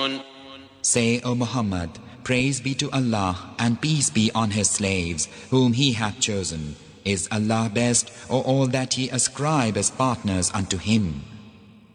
يعلمون. Say, O Muhammad, praise be to Allah and peace be on His slaves whom He hath chosen. Is Allah best, or all that ye ascribe as partners unto Him?